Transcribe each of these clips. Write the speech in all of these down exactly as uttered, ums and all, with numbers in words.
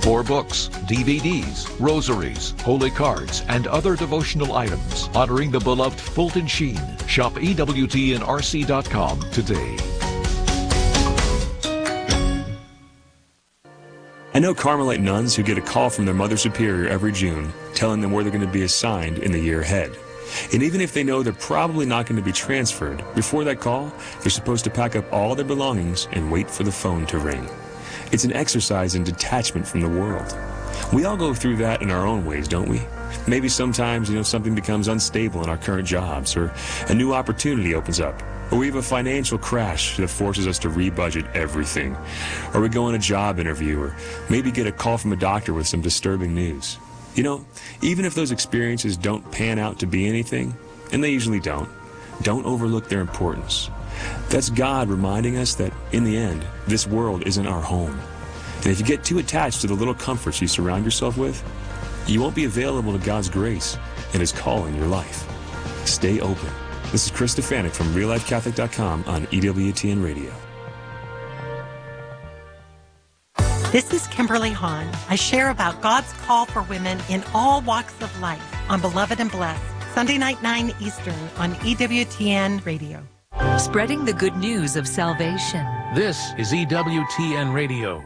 For books, D V Ds, rosaries, holy cards, and other devotional items honoring the beloved Fulton Sheen, shop E W T N R C dot com today. I know Carmelite nuns who get a call from their Mother Superior every June telling them where they're going to be assigned in the year ahead. And even if they know they're probably not going to be transferred, before that call, they're supposed to pack up all their belongings and wait for the phone to ring. It's an exercise in detachment from the world. We all go through that in our own ways, don't we? Maybe sometimes, you know, something becomes unstable in our current jobs, or a new opportunity opens up, or we have a financial crash that forces us to rebudget everything, or we go on a job interview, or maybe get a call from a doctor with some disturbing news. You know, even if those experiences don't pan out to be anything, and they usually don't, don't overlook their importance. That's God reminding us that, in the end, this world isn't our home. And if you get too attached to the little comforts you surround yourself with, you won't be available to God's grace and His call in your life. Stay open. This is Chris Stefanik from Real Life Catholic dot com on E W T N Radio. This is Kimberly Hahn. I share about God's call for women in all walks of life on Beloved and Blessed, Sunday night, nine Eastern on E W T N Radio. Spreading the good news of salvation. This is E W T N Radio.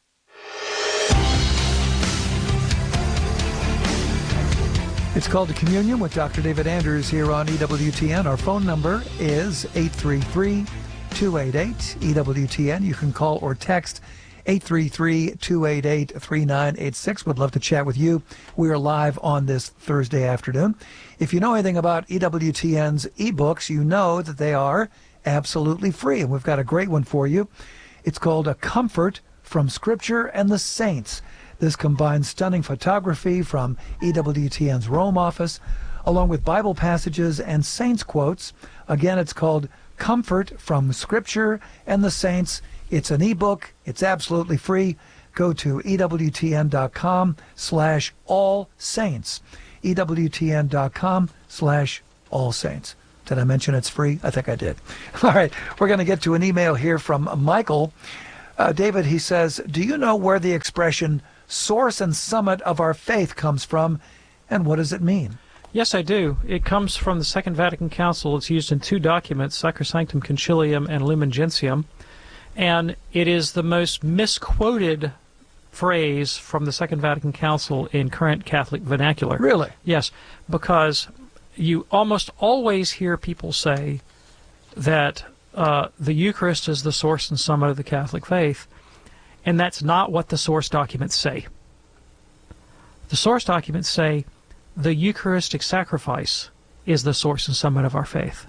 It's called to Communion with Doctor David Anders here on E W T N. Our phone number is eight three three, two eight eight, E W T N. You can call or text eight three three, two eight eight, three nine eight six. Would love to chat with you. We are live on this Thursday afternoon. If you know anything about E W T N's ebooks, you know that they are absolutely free. And we've got a great one for you. It's called A Comfort from Scripture and the Saints. This combines stunning photography from E W T N's Rome office, along with Bible passages and saints quotes. Again, it's called Comfort from Scripture and the Saints. It's an ebook. It's absolutely free. Go to E W T N dot com slash all saints. E W T N dot com slash all saints. Did I mention it's free? I think I did. All right, we're going to get to an email here from Michael. Uh, David, he says, do you know where the expression source and summit of our faith comes from, and what does it mean? Yes, I do. It comes from the Second Vatican Council. It's used in two documents, Sacrosanctum Concilium and Lumen Gentium, and it is the most misquoted phrase from the Second Vatican Council in current Catholic vernacular. Really? Yes, because you almost always hear people say that uh, the Eucharist is the source and summit of the Catholic faith, and that's not what the source documents say. The source documents say the Eucharistic sacrifice is the source and summit of our faith.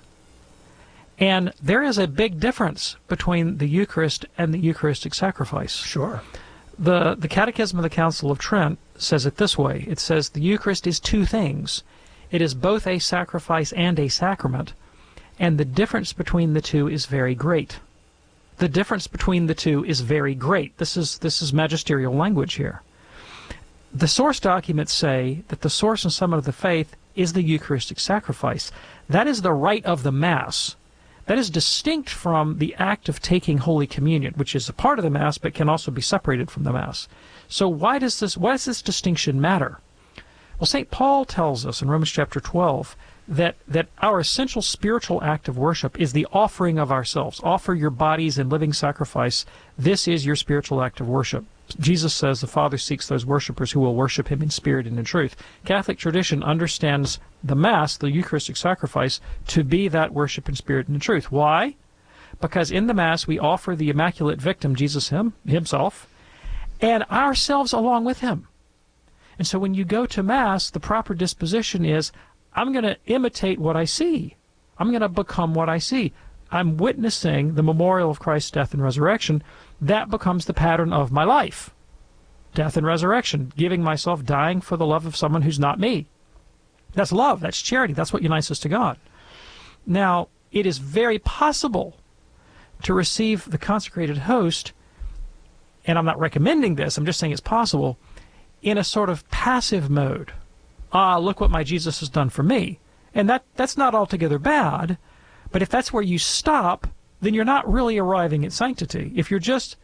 And there is a big difference between the Eucharist and the Eucharistic sacrifice. Sure. The, the Catechism of the Council of Trent says it this way. It says the Eucharist is two things. It is both a sacrifice and a sacrament, and the difference between the two is very great. The difference between the two is very great. This is this is magisterial language here. The source documents say that the source and summit of the faith is the Eucharistic sacrifice. That is the rite of the Mass. That is distinct from the act of taking Holy Communion, which is a part of the Mass but can also be separated from the Mass. So why does this why does this distinction matter? Well, Saint Paul tells us in Romans chapter twelve that, that our essential spiritual act of worship is the offering of ourselves. Offer your bodies in living sacrifice. This is your spiritual act of worship. Jesus says the Father seeks those worshipers who will worship Him in spirit and in truth. Catholic tradition understands the Mass, the Eucharistic sacrifice, to be that worship in spirit and in truth. Why? Because in the Mass we offer the Immaculate Victim, Jesus him, Himself, and ourselves along with Him. And so when you go to Mass, the proper disposition is, I'm going to imitate what I see. I'm going to become what I see. I'm witnessing the memorial of Christ's death and resurrection. That becomes the pattern of my life. Death and resurrection, giving myself, dying for the love of someone who's not me. That's love. That's charity. That's what unites us to God. Now, it is very possible to receive the consecrated host, and I'm not recommending this, I'm just saying it's possible, in a sort of passive mode. Ah, look what my Jesus has done for me. And that that's not altogether bad, but if that's where you stop, then you're not really arriving at sanctity. If you're just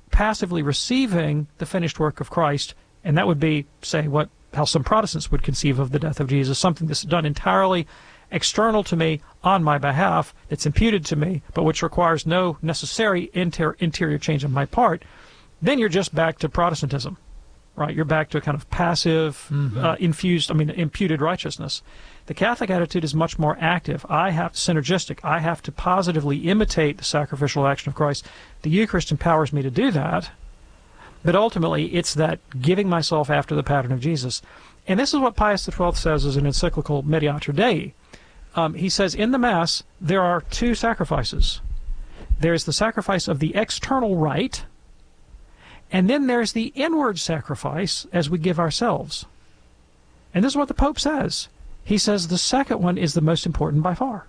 passively receiving the finished work of Christ, and that would be, say, what how some Protestants would conceive of the death of Jesus, something that's done entirely external to me on my behalf, that's imputed to me, but which requires no necessary inter interior change on my part, then you're just back to Protestantism, right? You're back to a kind of passive, mm-hmm. uh, infused, I mean, imputed righteousness. The Catholic attitude is much more active. I have synergistic. I have to positively imitate the sacrificial action of Christ. The Eucharist empowers me to do that, but ultimately it's that giving myself after the pattern of Jesus. And this is what Pius the twelfth says as an encyclical Mediator Dei. Um, he says, in the Mass, there are two sacrifices. There's the sacrifice of the external rite, and then there's the inward sacrifice as we give ourselves. And this is what the Pope says. He says the second one is the most important by far.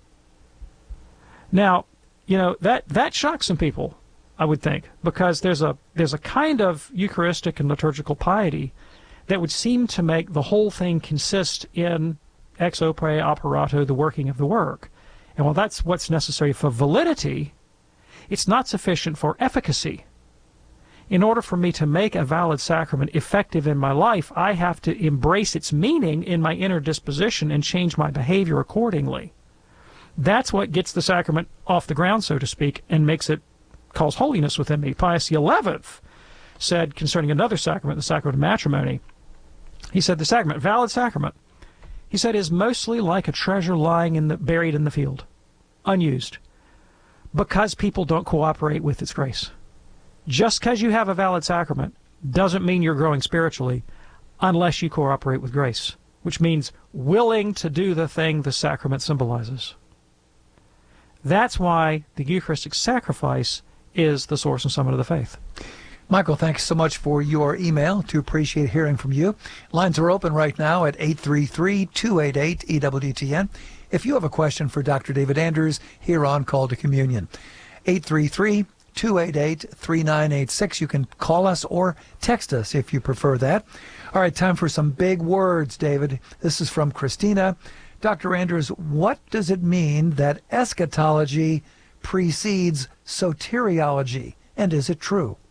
Now, you know, that, that shocks some people, I would think, because there's a, there's a kind of Eucharistic and liturgical piety that would seem to make the whole thing consist in ex opere operato, the working of the work. And while that's what's necessary for validity, it's not sufficient for efficacy. In order for me to make a valid sacrament effective in my life, I have to embrace its meaning in my inner disposition and change my behavior accordingly. That's what gets the sacrament off the ground, so to speak, and makes it cause holiness within me. Pius the eleventh said concerning another sacrament, the sacrament of matrimony, he said the sacrament, valid sacrament, he said, is mostly like a treasure lying in the, buried in the field, unused, because people don't cooperate with its grace. Just because you have a valid sacrament doesn't mean you're growing spiritually unless you cooperate with grace, which means willing to do the thing the sacrament symbolizes. That's why the Eucharistic sacrifice is the source and summit of the faith. Michael, thanks so much for your email. To appreciate hearing from you. Lines are open right now at eight three three, two eight eight, E W T N. If you have a question for Doctor David Anders here on Call to Communion, eight three three, two eight eight, three nine eight six. You can call us or text us if you prefer that. All right, time for some big words, David. This is from Christina. Doctor Anders, what does it mean that eschatology precedes soteriology, and is it true?